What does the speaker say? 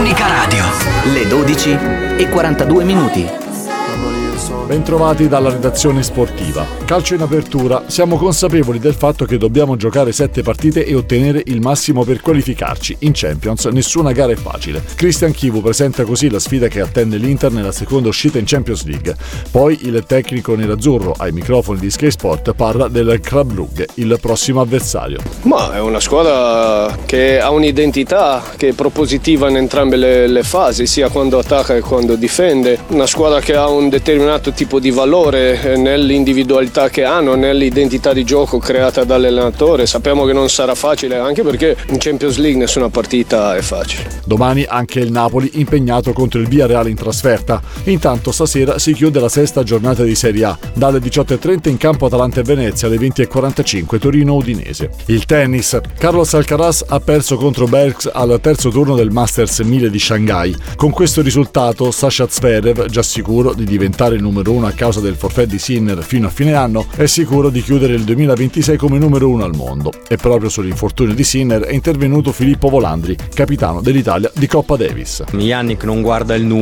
Unica Radio. Le 12:42. Bentrovati dalla redazione sportiva. Calcio in apertura. Siamo consapevoli del fatto che dobbiamo giocare 7 partite e ottenere il massimo per qualificarci. In Champions nessuna gara è facile. Christian Chivu presenta così la sfida che attende l'Inter nella seconda uscita in Champions League. Poi il tecnico nerazzurro ai microfoni di Sky Sport parla del Club Brugge, il prossimo avversario. Ma è una squadra che ha un'identità che è propositiva in entrambe le fasi, sia quando attacca che quando difende. Una squadra che ha un determinato tipo di valore nell'individualità che hanno, nell'identità di gioco creata dall'allenatore. Sappiamo che non sarà facile, anche perché in Champions League nessuna partita è facile. Domani anche il Napoli impegnato contro il Villarreal in trasferta. Intanto stasera si chiude la sesta giornata di Serie A. Dalle 18:30 in campo Atalanta e Venezia, alle 20:45 Torino-Udinese. Il tennis. Carlos Alcaraz ha perso contro Bergs al terzo turno del Masters 1000 di Shanghai. Con questo risultato Sasha Zverev, già sicuro di diventare il numero 1 a causa del forfait di Sinner fino a fine anno, è sicuro di chiudere il 2026 come numero 1 al mondo. E proprio sull'infortunio di Sinner è intervenuto Filippo Volandri, capitano dell'Italia di Coppa Davis. Jannik non guarda il numero